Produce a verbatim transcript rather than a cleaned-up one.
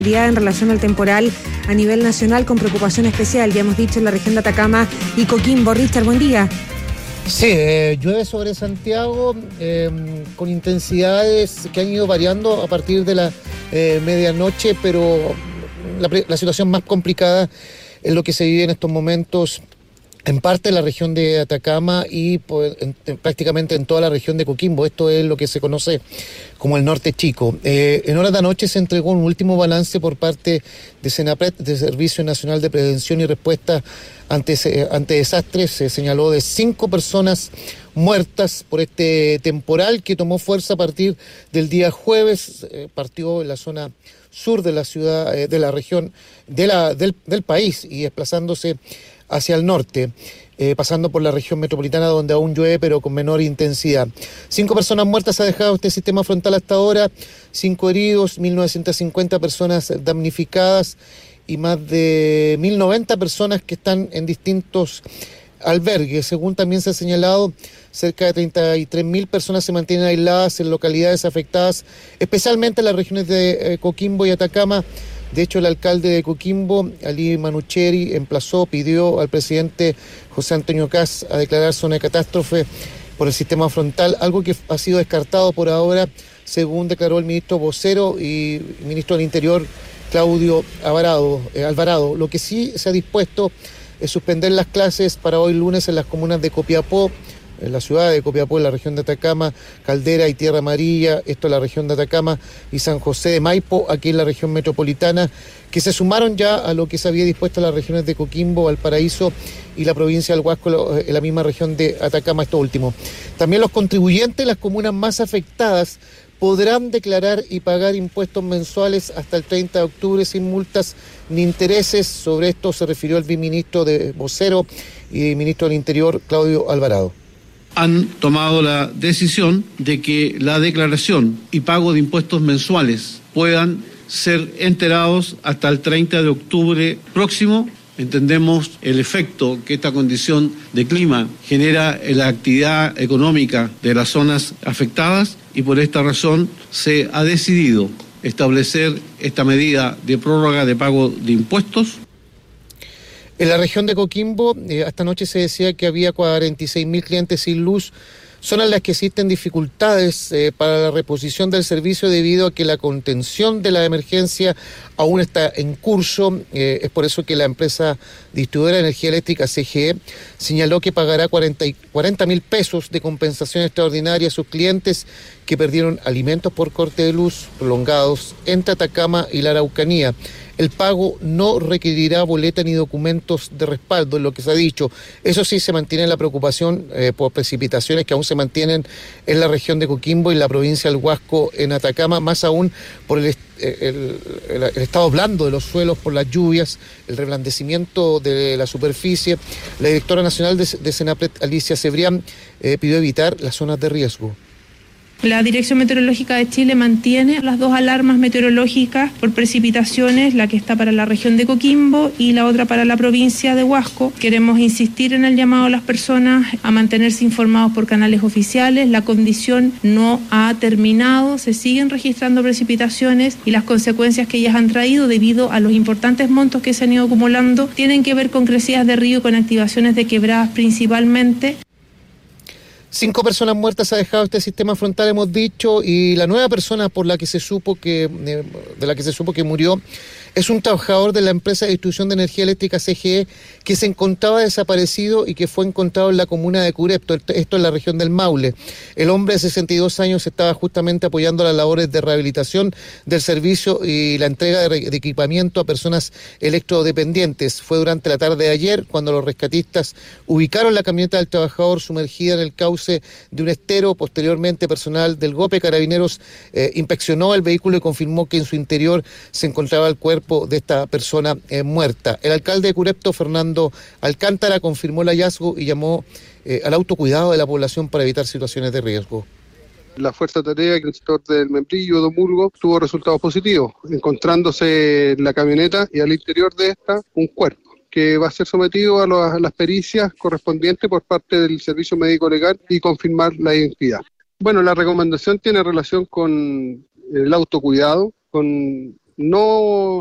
En relación al temporal a nivel nacional con preocupación especial, ya hemos dicho, en la región de Atacama y Coquimbo. Richard, buen día. Sí, eh, llueve sobre Santiago eh, con intensidades que han ido variando a partir de la eh, medianoche, pero la, la situación más complicada es lo que se vive en estos momentos en parte en la región de Atacama y pues, en, en, prácticamente en toda la región de Coquimbo. Esto es lo que se conoce como el norte chico. Eh, en horas de anoche se entregó un último balance por parte de SENAPRED, de Servicio Nacional de Prevención y Respuesta ante, ante Desastres. Se señaló de cinco personas muertas por este temporal que tomó fuerza a partir del día jueves. Eh, partió en la zona sur de la ciudad, eh, de la región, de la, del, del país y desplazándose hacia el norte, eh, pasando por la región metropolitana donde aún llueve pero con menor intensidad. Cinco personas muertas ha dejado este sistema frontal hasta ahora, cinco heridos, mil novecientas cincuenta personas damnificadas y más de mil noventa personas que están en distintos albergues. Según también se ha señalado, cerca de treinta y tres mil personas se mantienen aisladas en localidades afectadas, especialmente en las regiones de eh, Coquimbo y Atacama. De hecho, el alcalde de Coquimbo, Ali Manucheri, emplazó, pidió al presidente José Antonio Kast a declarar zona de catástrofe por el sistema frontal, algo que ha sido descartado por ahora, según declaró el ministro vocero y ministro del Interior, Claudio Alvarado. Eh, Alvarado. Lo que sí se ha dispuesto es suspender las clases para hoy lunes en las comunas de Copiapó, en la ciudad de Copiapó, en la región de Atacama, Caldera y Tierra Amarilla, esto en la región de Atacama, y San José de Maipo, aquí en la región metropolitana, que se sumaron ya a lo que se había dispuesto en las regiones de Coquimbo, Valparaíso y la provincia del Huasco, en la misma región de Atacama, esto último. También los contribuyentes, las comunas más afectadas, podrán declarar y pagar impuestos mensuales hasta el treinta de octubre sin multas ni intereses. Sobre esto se refirió el viceministro de vocero y ministro del Interior, Claudio Alvarado. Han tomado la decisión de que la declaración y pago de impuestos mensuales puedan ser enterados hasta el treinta de octubre próximo. Entendemos el efecto que esta condición de clima genera en la actividad económica de las zonas afectadas y por esta razón se ha decidido establecer esta medida de prórroga de pago de impuestos. En la región de Coquimbo, eh, esta noche se decía que había cuarenta y seis mil clientes sin luz, zonas en las que existen dificultades eh, para la reposición del servicio debido a que la contención de la emergencia aún está en curso. Eh, es por eso que la empresa distribuidora de energía eléctrica C G E señaló que pagará cuarenta mil pesos de compensación extraordinaria a sus clientes que perdieron alimentos por corte de luz prolongados entre Atacama y la Araucanía. El pago no requerirá boleta ni documentos de respaldo, es lo que se ha dicho. Eso sí, se mantiene la preocupación eh, por precipitaciones que aún se mantienen en la región de Coquimbo y la provincia del Huasco en Atacama, más aún por el, el, el, el estado blando de los suelos por las lluvias, el reblandecimiento de la superficie. La directora nacional de, de SENAPRED, Alicia Cebrián, eh, pidió evitar las zonas de riesgo. La Dirección Meteorológica de Chile mantiene las dos alarmas meteorológicas por precipitaciones, la que está para la región de Coquimbo y la otra para la provincia de Huasco. Queremos insistir en el llamado a las personas a mantenerse informados por canales oficiales. La condición no ha terminado, se siguen registrando precipitaciones y las consecuencias que ellas han traído debido a los importantes montos que se han ido acumulando tienen que ver con crecidas de río y con activaciones de quebradas principalmente. Cinco personas muertas ha dejado este sistema frontal, hemos dicho, y la nueva persona por la que se supo que, de la que se supo que murió es un trabajador de la empresa de distribución de energía eléctrica C G E que se encontraba desaparecido y que fue encontrado en la comuna de Curepto, esto en la región del Maule. El hombre de sesenta y dos años estaba justamente apoyando las labores de rehabilitación del servicio y la entrega de, de equipamiento a personas electrodependientes. Fue durante la tarde de ayer cuando los rescatistas ubicaron la camioneta del trabajador sumergida en el cauce de un estero. Posteriormente, personal del GOPE Carabineros eh, inspeccionó el vehículo y confirmó que en su interior se encontraba el cuerpo de esta persona eh, muerta. El alcalde de Curepto, Fernando Alcántara, confirmó el hallazgo y llamó eh, al autocuidado de la población para evitar situaciones de riesgo. La fuerza tarea que el sector del Membrillo, Domulgo, tuvo resultados positivos, encontrándose la camioneta y al interior de esta un cuerpo que va a ser sometido a, los, a las pericias correspondientes por parte del Servicio Médico Legal y confirmar la identidad. Bueno, la recomendación tiene relación con el autocuidado, con no